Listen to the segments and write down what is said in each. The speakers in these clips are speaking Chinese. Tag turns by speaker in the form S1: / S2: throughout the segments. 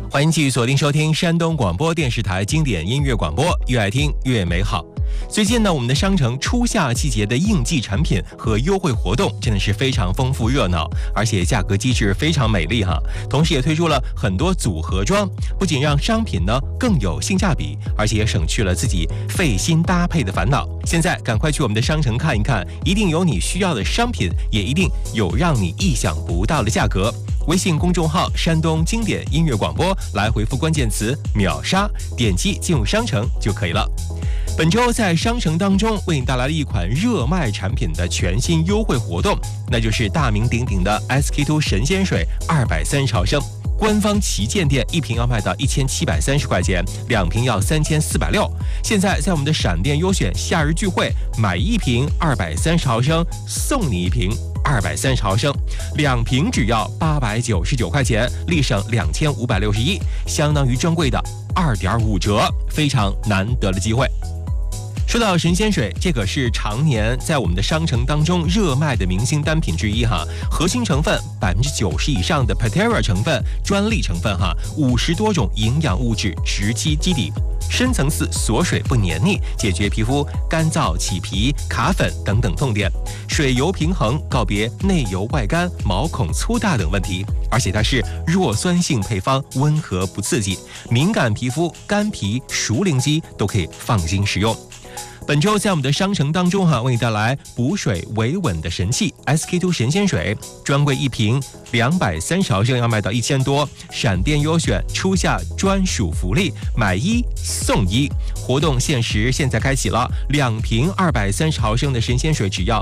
S1: 欢迎继续锁定收听山东广播电视台经典音乐广播，越爱听越美好。最近呢，我们的商城初夏季节的应季产品和优惠活动真的是非常丰富热闹，而且价格机制非常美丽哈。同时也推出了很多组合装，不仅让商品呢更有性价比，而且也省去了自己费心搭配的烦恼。现在赶快去我们的商城看一看，一定有你需要的商品，也一定有让你意想不到的价格。微信公众号山东经典音乐广播来回复关键词秒杀，点击进入商城就可以了。本周在商城当中为你带来了一款热卖产品的全新优惠活动，那就是大名鼎鼎的 SK2 神仙水230毫升，官方旗舰店一瓶要卖到1730块钱，2瓶要3460。现在在我们的闪电优选夏日聚会，买一瓶230毫升送你一瓶230毫升，2瓶只要899块钱，立省2561，相当于专柜的2.5折，非常难得的机会。说到神仙水，这可是常年在我们的商城当中热卖的明星单品之一哈。核心成分90%以上的 Patera 成分专利成分哈，50多种营养物质直击基底，深层次锁水不黏腻，解决皮肤干燥、起皮、卡粉等等痛点，水油平衡，告别内油外干、毛孔粗大等问题。而且它是弱酸性配方，温和不刺激，敏感皮肤、干皮、熟龄肌都可以放心使用。本周在我们的商城当中为你带来补水维稳的神器 SK2 神仙水，专柜一瓶230毫升要卖到1000多，闪电优选初夏专属福利，买一送一，活动限时现在开启了，2瓶230毫升的神仙水只要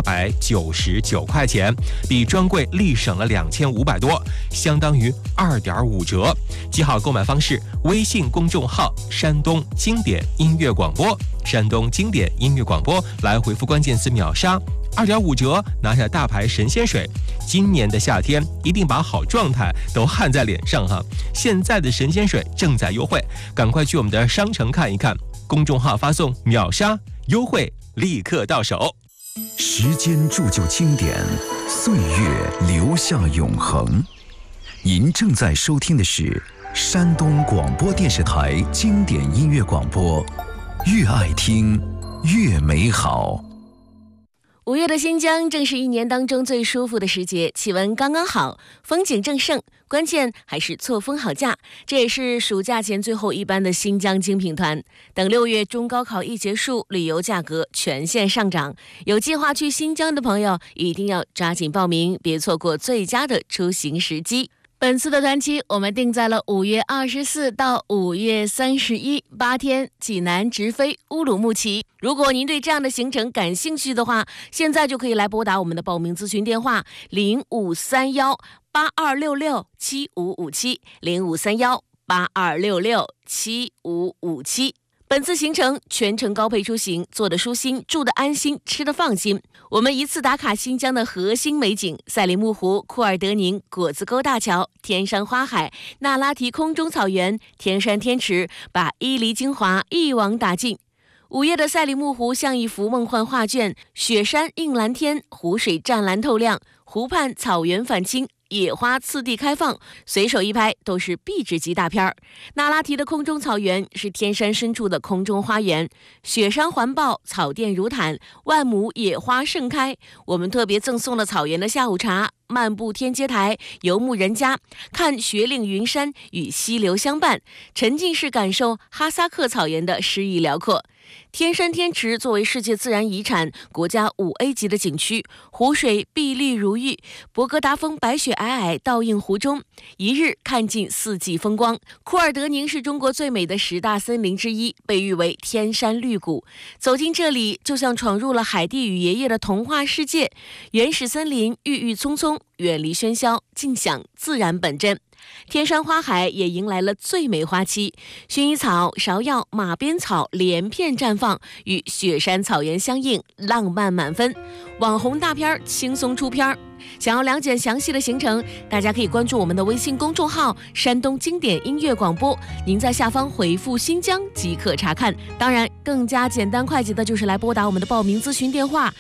S1: 899块钱，比专柜立省了2500多，相当于2.5折。记好购买方式，微信公众号山东经典音乐广播，山东经典音乐广播来回复关键词秒杀，2.5折拿下大牌神仙水。今年的夏天一定把好状态都焊在脸上哈！现在的神仙水正在优惠，赶快去我们的商城看一看，公众号发送秒杀，优惠立刻到手。
S2: 时间铸就经典，岁月留下永恒。您正在收听的是山东广播电视台经典音乐广播，越爱听越美好。
S3: 5月的新疆正是一年当中最舒服的时节，气温刚刚好，风景正盛，关键还是错峰好价。这也是暑假前最后一班的新疆精品团。等6月中高考一结束，旅游价格全线上涨，有计划去新疆的朋友一定要抓紧报名，别错过最佳的出行时机。本次的团期我们定在了5月24到5月31，8天，济南直飞乌鲁木齐。如果您对这样的行程感兴趣的话，现在就可以来拨打我们的报名咨询电话053182667557，053182667557。本次行程全程高配出行，坐得舒心，住得安心，吃得放心。我们一次打卡新疆的核心美景：赛里木湖、库尔德宁、果子沟大桥、天山花海、那拉提空中草原、天山天池，把伊犁精华一网打尽。午夜的赛里木湖像一幅梦幻画卷，雪山映蓝天，湖水湛蓝透亮，湖畔草原反青，野花次第开放，随手一拍都是壁纸级大片儿。那拉提的空中草原是天山深处的空中花园，雪山环抱，草甸如毯，万亩野花盛开。我们特别赠送了草原的下午茶，漫步天阶台，游牧人家，看雪岭云山与溪流相伴，沉浸式感受哈萨克草原的诗意辽阔。天山天池作为世界自然遗产、国家5A 级的景区，湖水碧绿如玉，博格达峰白雪皑皑倒映湖中，一日看尽4季风光。库尔德宁是中国最美的10大森林之一，被誉为天山绿谷。走进这里，就像闯入了海蒂与爷爷的童话世界，原始森林郁郁葱葱，远离喧嚣，尽享自然本真。天山花海也迎来了最美花期，薰衣草、芍药、马鞭草连片绽放，与雪山草原相映，浪漫满分。网红大片轻松出片。想要了解详细的行程，大家可以关注我们的微信公众号山东经典音乐广播，您在下方回复新疆即可查看。当然更加简单快捷的就是来拨打我们的报名咨询电话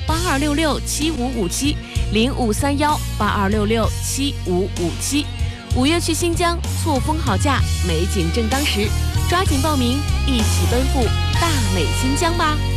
S3: 053182667557，053182667557。 5月去新疆，错峰好价，美景正当时，抓紧报名，一起奔赴大美新疆吧。